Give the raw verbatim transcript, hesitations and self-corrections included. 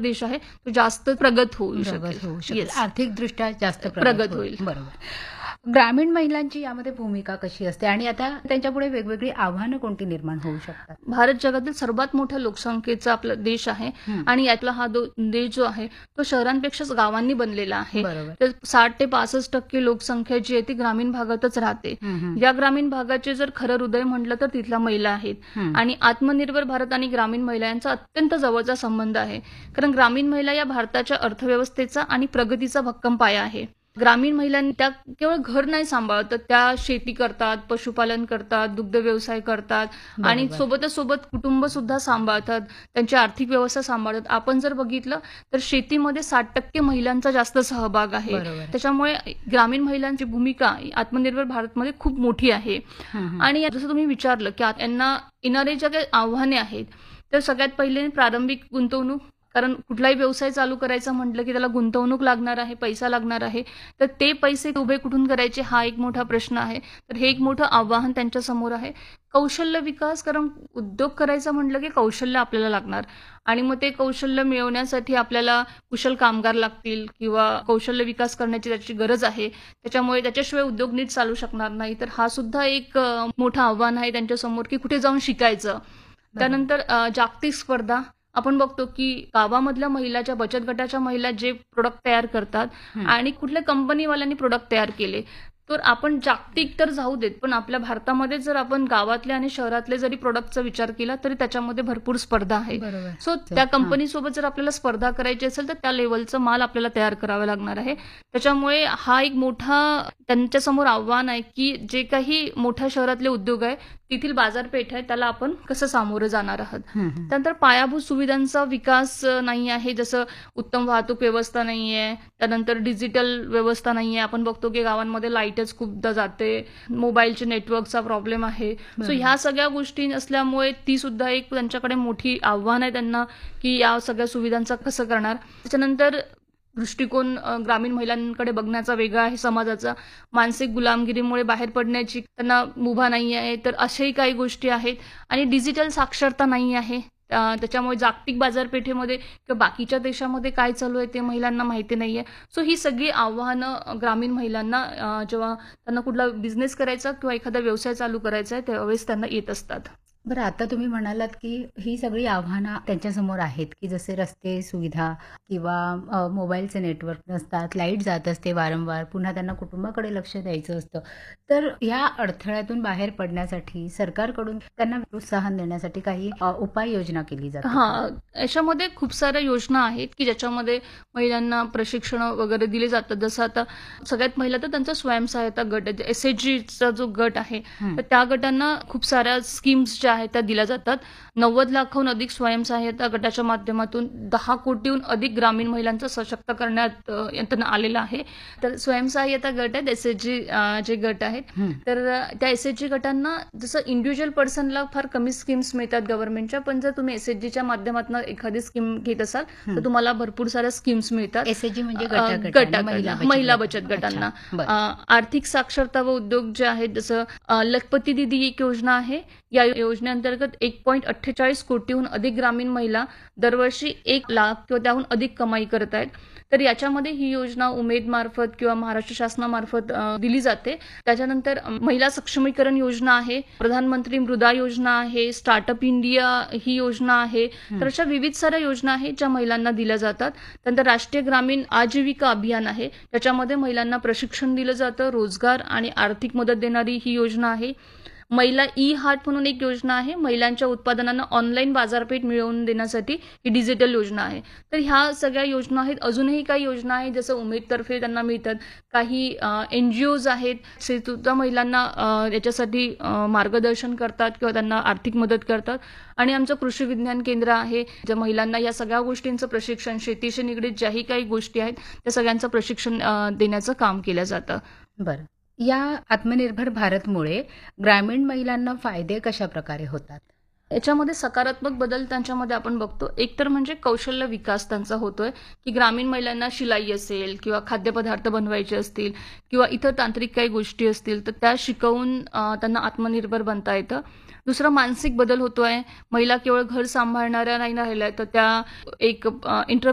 देश आहे तो जास्त प्रगत होऊ प्रगत शकेल. होऊ शकेल, Yes. आर्थिकदृष्ट्या जास्त प्रगत होईल. बरोबर. ग्रामीण महिलांची यामध्ये भूमिका कशी असते आणि आता त्यांच्यापुढे वेगवेगळी आव्हानं कोणती निर्माण होऊ शकतात? भारत जगातील सर्वात मोठ्या लोकसंख्येचा आपला देश आहे हं. आणि यातला हा दो- देश जो आहे तो शहरांपेक्षा गावांनी बनलेला आहे. बरोबर. तर साठ ते पासष्ट टक्के लोकसंख्या जी आहे ती ग्रामीण भागातच राहते. हं, हं. या ग्रामीण भागाचे जर खरं हृदय म्हटलं तर तिथल्या महिला आहेत. हं. आणि आत्मनिर्भर भारत आणि ग्रामीण महिला यांचा अत्यंत जवळचा संबंध आहे. कारण ग्रामीण महिला या भारताच्या अर्थव्यवस्थेचा आणि प्रगतीचा भक्कम पाया आहे. ग्रामीण महिलांनी त्या केवळ घर नाही सांभाळत तर त्या शेती करतात, पशुपालन करतात, दुग्ध व्यवसाय करतात आणि बरोबर. सोबतच सोबत कुटुंब सुद्धा सांभाळतात, त्यांची आर्थिक व्यवस्था सांभाळतात. आपण जर बघितलं तर शेतीमध्ये साठ टक्के महिलांचा जास्त सहभाग आहे. बरोबर. त्याच्यामुळे ग्रामीण महिलांची भूमिका आत्मनिर्भर भारतमध्ये खूप मोठी आहे. हं, हं. आणि जसं तुम्ही विचारलं की आत- यांना येणारे ज्या काही आव्हाने आहेत तर सगळ्यात पहिले प्रारंभिक गुंतवणूक. कारण कुठलाही व्यवसाय चालू करायचा म्हटलं की त्याला गुंतवणूक लागणार आहे, पैसा लागणार आहे. तर ते पैसे उभे कुठून करायचे हा एक मोठा प्रश्न आहे. तर हे एक मोठं आव्हान त्यांच्या समोर आहे. कौशल्य विकास. कारण उद्योग करायचा म्हटलं की कौशल्य आपल्याला लागणार आणि मग ते कौशल्य मिळवण्यासाठी आपल्याला कुशल कामगार लागतील किंवा कौशल्य विकास करण्याची त्याची गरज आहे. त्याच्यामुळे त्याच्याशिवाय उद्योग नीट चालू शकणार नाही. तर हा सुद्धा एक अ, मोठं आव्हान आहे त्यांच्यासमोर की कुठे जाऊन शिकायचं. त्यानंतर अ, जागतिक स्पर्धा. आपण बघतो की गावामधल्या महिलाच्या बचत गटाच्या महिला जे प्रोडक्ट तयार करतात हं. आणि कुठल्या कंपनीवाल्यांनी प्रोडक्ट तयार केले तर आपण जागतिक तर जाऊ देत पण आपल्या भारतामध्ये जर आपण गावातले आणि शहरातले जरी प्रोडक्टचा विचार केला तरी त्याच्यामध्ये भरपूर स्पर्धा आहे. बरोबर. सो त्या कंपनीसोबत जर आपल्याला स्पर्धा करायची असेल तर त्या लेवलचं माल आपल्याला तयार करावा लागणार आहे. त्याच्यामुळे हा एक मोठा त्यांच्यासमोर आव्हान आहे की जे काही मोठ्या शहरातले उद्योग आहे तेथील बाजारपेठ आहे त्याला आपण कसं सामोरं जाणार आहात. हं, हं. त्यानंतर पायाभूत सुविधांचा विकास अ, नाही आहे. जसं उत्तम वाहतूक व्यवस्था नाही आहे. त्यानंतर डिजिटल व्यवस्था नाही आहे. आपण बघतो की गावांमध्ये लाईटच खूपदा जाते. मोबाईलचे नेटवर्कचा प्रॉब्लेम आहे. सो बरोबर. ह्या सगळ्या गोष्टी असल्यामुळे ती सुद्धा एक त्यांच्याकडे मोठी आव्हान आहे त्यांना की या सगळ्या सुविधांचा कसं करणार. त्याच्यानंतर दृष्टिकोन अ, ग्रामीण महिलांकडे बघण्याचा वेगळा आहे समाजाचा. मानसिक गुलामगिरीमुळे बाहेर पडण्याची त्यांना मुभा नाही आहे. तर अशाही काही गोष्टी आहेत आणि डिजिटल साक्षरता नाही आहे. अ, त्याच्यामुळे जागतिक बाजारपेठेमध्ये किंवा बाकीच्या देशामध्ये काय चालू आहे ते महिलांना माहिती नाही आहे. सो ही सगळी आव्हानं अ, ग्रामीण महिलांना अ, जेव्हा त्यांना कुठला बिझनेस करायचा किंवा एखादा व्यवसाय चालू करायचा आहे त्यावेळेस त्यांना येत असतात. बरं, आता तुम्ही म्हणालात की ही सगळी आव्हानं त्यांच्यासमोर आहेत की जसे रस्ते सुविधा किंवा अ, मोबाईलचे नेटवर्क नसतात, लाईट जात असते वारंवार, पुन्हा त्यांना कुटुंबाकडे लक्ष द्यायचं असतं. तर ह्या अडथळ्यातून बाहेर पडण्यासाठी सरकारकडून त्यांना प्रोत्साहन देण्यासाठी काही अ, उपाययोजना केली जाते का? हां, याच्यामध्ये खूप साऱ्या योजना आहेत की ज्याच्यामध्ये महिलांना प्रशिक्षण वगैरे दिले जातात. जसं आता सगळ्यात पहिला तर त्यांचा स्वयंसहायता गट आहे. एस एच जीचा जो गट आहे हं. तर त्या गटांना खूप साऱ्या स्कीम्स ज्या आहेत त्या दिल्या जातात. नव्वद लाखाहून अधिक स्वयंसहायता गटाच्या माध्यमातून दहा कोटीहून अधिक ग्रामीण महिलांचं सशक्त करण्यात अ, त्यांना आलेलं आहे. तर स्वयंसहायता गट आहेत एस एच जी जे गट आहेत. हं. तर अ, त्या एस एच जी गटांना जसं इंडिव्हिज्युअल पर्सनला फार कमी स्कीम्स मिळतात गव्हर्नमेंटच्या पण जर तुम्ही एस एच जीच्या माध्यमातून एखादी स्कीम घेत असाल हं. तर तुम्हाला भरपूर साऱ्या स्कीम्स मिळतात. एसएचजी म्हणजे अ, गटागटाने, गटाकडनं, महिला बचत महिला गट. बचत गटांना. अच्छा, बरं. अ, आर्थिक साक्षरता व उद्योग जे आहेत जसं अ, लखपती दीदी एक योजना आहे. या योजनेअंतर्गत एक पॉईंट अठ्ठेचाळीस कोटीहून अधिक ग्रामीण महिला दरवर्षी एक लाख किंवा त्याहून अधिक कमाई करत आहेत. तर याच्यामध्ये ही योजना उमेद मार्फत किंवा महाराष्ट्र शासनामार्फत अ, दिली जाते. त्याच्यानंतर अ, महिला सक्षमीकरण योजना आहे, प्रधानमंत्री मृदा योजना आहे, स्टार्टअप इंडिया ही योजना आहे. हं. तर अशा विविध साऱ्या योजना आहेत ज्या महिलांना दिल्या जातात. त्यानंतर राष्ट्रीय ग्रामीण आजीविका अभियान आहे. त्याच्यामध्ये महिलांना प्रशिक्षण दिलं जातं, रोजगार आणि आर्थिक मदत देणारी ही योजना आहे. महिला ई हार्ट म्हणून एक योजना आहे. महिलांच्या उत्पादनांना ऑनलाईन बाजारपेठ मिळवून देण्यासाठी ही डिजिटल योजना आहे. तर ह्या सगळ्या योजना आहेत. अजूनही काही योजना आहेत जसं उमेदतर्फे त्यांना मिळतात. काही एन जी ओज आहेत ते सुद्धा महिलांना अ, याच्यासाठी अ, मार्गदर्शन करतात किंवा त्यांना आर्थिक मदत करतात. आणि आमचं कृषी विज्ञान केंद्र आहे ज्या महिलांना या सगळ्या गोष्टींचं प्रशिक्षण, शेतीशी निगडीत ज्याही काही गोष्टी आहेत त्या सगळ्यांचं प्रशिक्षण अ, देण्याचं काम केलं जातं. बरं. या आत्मनिर्भर भारतमुळे ग्रामीण महिलांना फायदे कशा प्रकारे होतात? याच्यामध्ये सकारात्मक बदल त्यांच्यामध्ये आपण बघतो. एक तर म्हणजे कौशल्य विकास त्यांचा होतोय की ग्रामीण महिलांना शिलाई असेल किंवा खाद्यपदार्थ बनवायचे असतील किंवा इतर तांत्रिक काही गोष्टी असतील तर त्या शिकवून अ, त्यांना आत्मनिर्भर बनता येतं. दुसरा मानसिक बदल होतोय. महिला केवळ घर सांभाळणाऱ्या नाही राहिल्या तर त्या एक